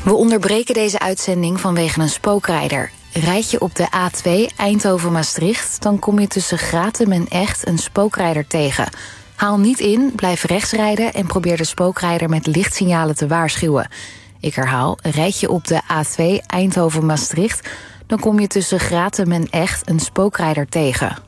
We onderbreken deze uitzending vanwege een spookrijder. Rijd je op de A2 Eindhoven-Maastricht, dan kom je tussen Gratum en Echt een spookrijder tegen. Haal niet in, blijf rechts rijden en probeer de spookrijder met lichtsignalen te waarschuwen. Ik herhaal, rijd je op de A2 Eindhoven-Maastricht, dan kom je tussen Gratum en Echt een spookrijder tegen.